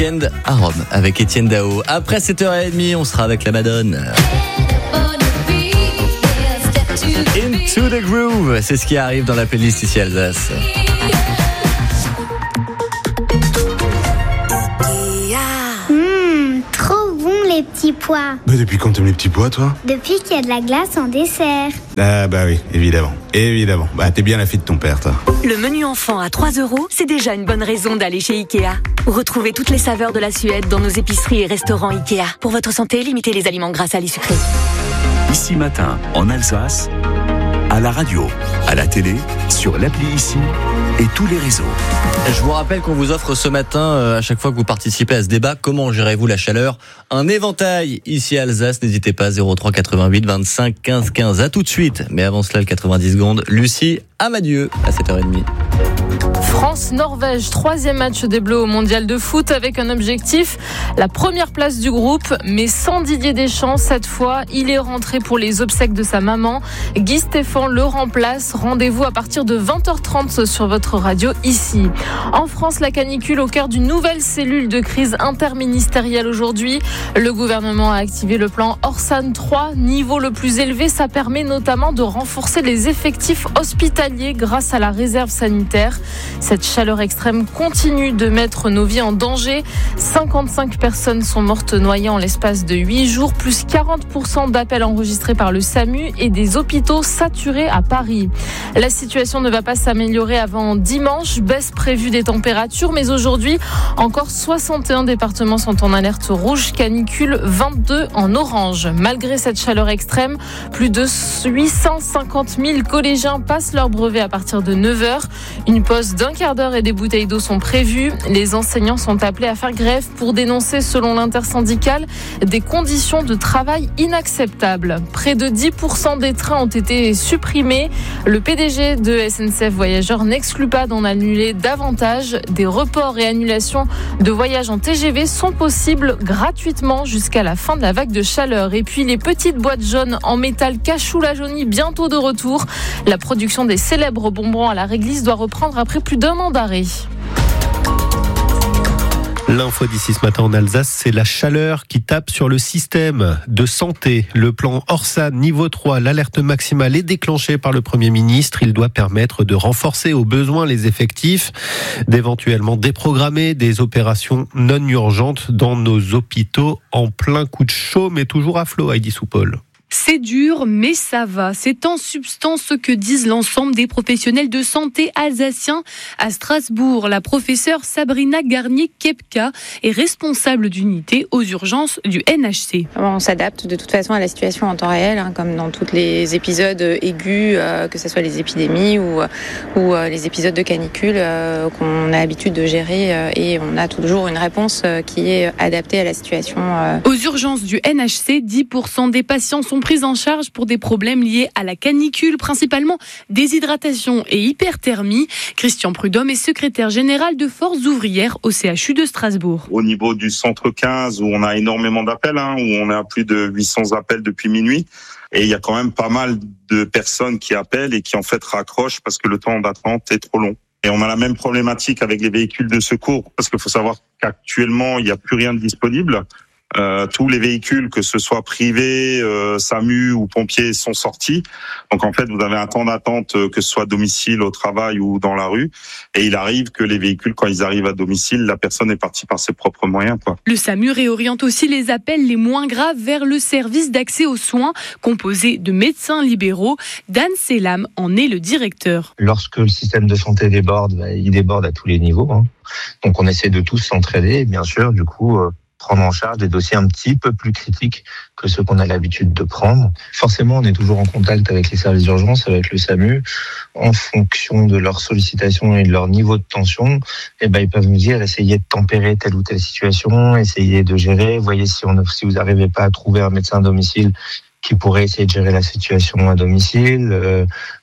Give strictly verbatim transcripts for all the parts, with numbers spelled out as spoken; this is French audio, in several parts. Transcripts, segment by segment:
Weekend à Rome avec Étienne Dao. Après sept heures trente, on sera avec la Madone. Into the Groove, c'est ce qui arrive dans la playlist ici Alsace. Mmh, trop bon les petits pois. Bah depuis quand t'aimes les petits pois, toi ? Depuis qu'il y a de la glace en dessert. Ah bah oui, évidemment, évidemment. Bah t'es bien la fille de ton père, toi. Le menu enfant à trois euros, c'est déjà une bonne raison d'aller chez Ikea. Retrouvez toutes les saveurs de la Suède dans nos épiceries et restaurants Ikea. Pour votre santé, limitez les aliments gras, salés, sucrés. Ici Matin, en Alsace, à la radio, à la télé, sur l'appli Ici et tous les réseaux. Je vous rappelle qu'on vous offre ce matin, euh, à chaque fois que vous participez à ce débat, comment gérez-vous la chaleur ? Un éventail ici à Alsace, n'hésitez pas, zéro trois quatre-vingt-huit vingt-cinq quinze quinze. À tout de suite, mais avant cela, le quatre-vingt-dix secondes, Lucie Amadieu à sept heures trente. France-Norvège, troisième match des Bleus au mondial de foot avec un objectif, la première place du groupe, mais sans Didier Deschamps cette fois. Il est rentré pour les obsèques de sa maman. Guy Stéphane le remplace. Rendez-vous à partir de vingt heures trente sur votre radio ici. En France, la canicule au cœur d'une nouvelle cellule de crise interministérielle aujourd'hui. Le gouvernement a activé le plan Orsan trois, niveau le plus élevé. Ça permet notamment de renforcer les effectifs hospitaliers grâce à la réserve sanitaire. Cette chaleur extrême continue de mettre nos vies en danger. cinquante-cinq personnes sont mortes noyées en l'espace de huit jours, plus quarante pour cent d'appels enregistrés par le SAMU et des hôpitaux saturés à Paris. La situation ne va pas s'améliorer avant dimanche. Baisse prévue des températures, mais aujourd'hui, encore soixante et un départements sont en alerte rouge, canicule vingt-deux en orange. Malgré cette chaleur extrême, plus de huit cent cinquante mille collégiens passent leur brevet à partir de neuf heures. Une pause d'un quart d'heure et des bouteilles d'eau sont prévues. Les enseignants sont appelés à faire grève pour dénoncer, selon l'intersyndicale, des conditions de travail inacceptables. Près de dix pour cent des trains ont été supprimés. Le P D G de S N C F Voyageurs n'exclut pas d'en annuler davantage. Des reports et annulations de voyages en T G V sont possibles gratuitement jusqu'à la fin de la vague de chaleur. Et puis les petites boîtes jaunes en métal Cachou la Jaunie bientôt de retour. La production des célèbres bonbons à la réglisse doit reprendre après plus d'un an d'arrêt. L'info d'ici ce matin en Alsace, c'est la chaleur qui tape sur le système de santé. Le plan Orsan niveau trois, l'alerte maximale est déclenchée par le Premier ministre. Il doit permettre de renforcer au besoin les effectifs, d'éventuellement déprogrammer des opérations non urgentes dans nos hôpitaux en plein coup de chaud, mais toujours à flot, Heidi Soupol. C'est dur, mais ça va. C'est en substance ce que disent l'ensemble des professionnels de santé alsaciens à Strasbourg. La professeure Sabrina Garnier-Kepka est responsable d'unité aux urgences du N H C. On s'adapte de toute façon à la situation en temps réel, hein, comme dans tous les épisodes aigus, euh, que ce soit les épidémies ou, ou euh, les épisodes de canicule euh, qu'on a l'habitude de gérer euh, et on a toujours une réponse euh, qui est adaptée à la situation. Euh. Aux urgences du N H C, dix pour cent des patients sont prise en charge pour des problèmes liés à la canicule, principalement déshydratation et hyperthermie. Christian Prudhomme est secrétaire général de Force ouvrière au C H U de Strasbourg. Au niveau du centre quinze, où on a énormément d'appels, hein, où on est à plus de huit cents appels depuis minuit, et il y a quand même pas mal de personnes qui appellent et qui en fait raccrochent parce que le temps d'attente est trop long. Et on a la même problématique avec les véhicules de secours, parce qu'il faut savoir qu'actuellement, il n'y a plus rien de disponible. Euh, tous les véhicules, que ce soit privés, euh, SAMU ou pompiers, sont sortis. Donc en fait, vous avez un temps d'attente, euh, que ce soit à domicile, au travail ou dans la rue. Et il arrive que les véhicules, quand ils arrivent à domicile, la personne est partie par ses propres moyens, quoi. Le SAMU réoriente aussi les appels les moins graves vers le service d'accès aux soins, composé de médecins libéraux. Dan Selam en est le directeur. Lorsque le système de santé déborde, bah, il déborde à tous les niveaux, hein. Donc on essaie de tous s'entraider, et bien sûr, du coup... Euh, prendre en charge des dossiers un petit peu plus critiques que ceux qu'on a l'habitude de prendre. Forcément, on est toujours en contact avec les services d'urgence, avec le SAMU. En fonction de leur sollicitation et de leur niveau de tension, eh ben, ils peuvent nous dire, essayez de tempérer telle ou telle situation, essayez de gérer, voyez si, on, si vous n'arrivez pas à trouver un médecin à domicile qui pourrait essayer de gérer la situation à domicile. Euh,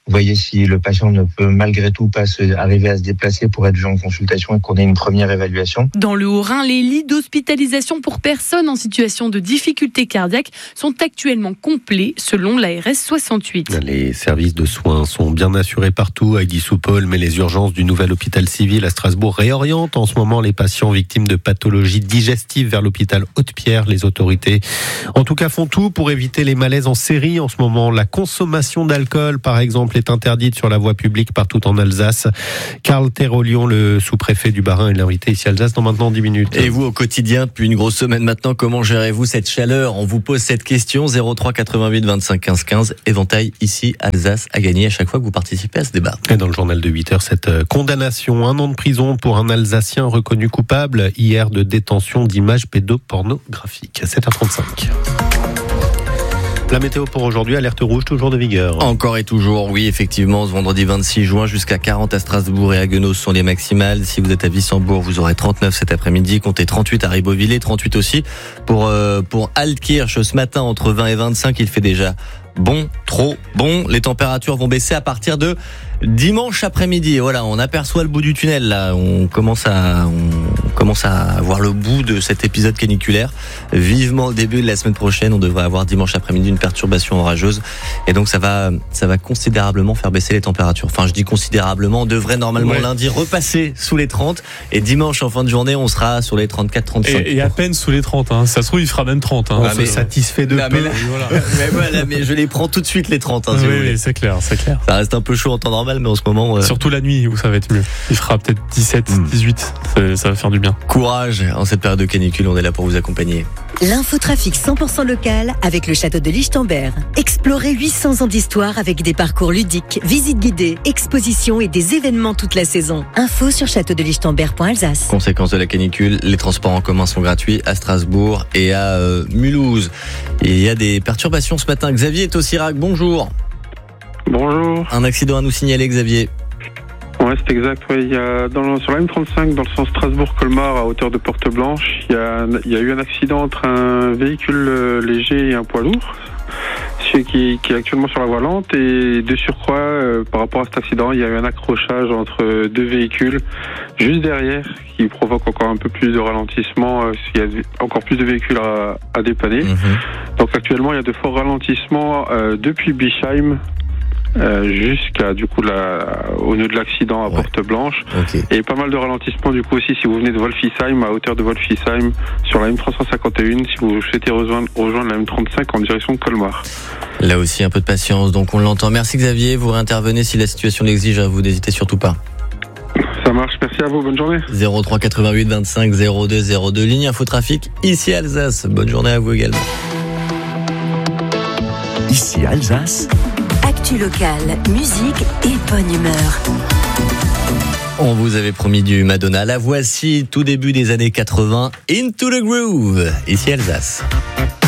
voyez si le patient ne peut malgré tout pas se, arriver à se déplacer pour être vu en consultation et qu'on ait une première évaluation. Dans le Haut-Rhin, les lits d'hospitalisation pour personnes en situation de difficulté cardiaque sont actuellement complets selon l'A R S soixante-huit. Les services de soins sont bien assurés partout, Heidi Soupol, mais les urgences du nouvel hôpital civil à Strasbourg réorientent en ce moment les patients victimes de pathologies digestives vers l'hôpital Haute-Pierre. Les autorités, en tout cas, font tout pour éviter les malaises en série en ce moment. La consommation d'alcool, par exemple, est interdite sur la voie publique partout en Alsace. Karl Terolion, le sous-préfet du Bas-Rhin, est l'invité ici à Alsace dans maintenant dix minutes. Et vous, au quotidien, depuis une grosse semaine maintenant, comment gérez-vous cette chaleur? On vous pose cette question, zéro trois quatre-vingt-huit vingt-cinq quinze quinze, éventail ici, Alsace, à gagner à chaque fois que vous participez à ce débat. Et dans le journal de huit heures, cette condamnation, un an de prison pour un Alsacien reconnu coupable hier de détention d'images pédopornographiques. À sept heures trente-cinq. La météo pour aujourd'hui, alerte rouge toujours de vigueur. Encore et toujours, oui, effectivement, ce vendredi vingt-six juin jusqu'à quarante à Strasbourg et à Guenos sont les maximales. Si vous êtes à Wissembourg, vous aurez trente-neuf cet après-midi, comptez trente-huit à Ribeauvillé, trente-huit aussi pour euh, pour Altkirch. Ce matin, entre vingt et vingt-cinq, il fait déjà bon, trop bon. Les températures vont baisser à partir de dimanche après-midi. Voilà, on aperçoit le bout du tunnel là. On commence à on commence à voir le bout de cet épisode caniculaire. Vivement le début de la semaine prochaine, on devrait avoir dimanche après-midi une perturbation orageuse et donc ça va ça va considérablement faire baisser les températures. Enfin, je dis considérablement, on devrait normalement ouais. lundi repasser sous les trente et dimanche en fin de journée, on sera sur les trente-quatre trente-cinq. Et, et à peine sous les trente hein. Ça se trouve il fera même trente hein. On se satisfait de là, peu. Mais, là, voilà. mais voilà, mais je les prends tout de suite les trente hein, si oui, vous voulez. Oui, c'est clair, c'est clair. Ça reste un peu chaud en temps normal, mais en ce moment euh... surtout la nuit où ça va être mieux. Il fera peut-être dix-sept, mmh. dix-huit. Ça, ça va faire du bien. Courage en cette période de canicule, on est là pour vous accompagner. L'infotrafic cent pour cent local avec le château de Lichtenberg. Explorez huit cents ans d'histoire avec des parcours ludiques, visites guidées, expositions et des événements toute la saison. Info sur château de lichtenberg point alsace. Conséquence de la canicule, les transports en commun sont gratuits à Strasbourg et à euh, Mulhouse. Et il y a des perturbations ce matin. Xavier est au Sirac, bonjour. Bonjour. Un accident à nous signaler, Xavier. Ouais, c'est exact. Ouais. Il y a dans le, sur la M trente-cinq, dans le sens Strasbourg-Colmar, à hauteur de Porte-Blanche, il y a, il y a eu un accident entre un véhicule léger et un poids lourd, qui, qui est actuellement sur la voie lente. Et de surcroît, euh, par rapport à cet accident, il y a eu un accrochage entre deux véhicules juste derrière, qui provoque encore un peu plus de ralentissement. Euh, il y a encore plus de véhicules à, à dépanner. Mmh. Donc actuellement, il y a de forts ralentissements euh, depuis Bischheim. Euh, jusqu'à du coup la, au nœud de l'accident à ouais. Porte-Blanche okay. Et pas mal de ralentissements du coup aussi si vous venez de Wolfisheim, à hauteur de Wolfisheim sur la M trois cent cinquante et un si vous souhaitez rejoindre, rejoindre la M trente-cinq en direction de Colmar. Là aussi un peu de patience, donc on l'entend. Merci Xavier, vous réintervenez si la situation l'exige, vous n'hésitez surtout pas. Ça marche, merci à vous, bonne journée. zéro trois quatre-vingt-huit vingt-cinq zéro deux zéro deux, ligne Infotrafic ici à Alsace. Bonne journée à vous également. Ici Alsace, actu locale, musique et bonne humeur. On vous avait promis du Madonna. La voici, tout début des années quatre-vingts, Into the Groove, ici Alsace.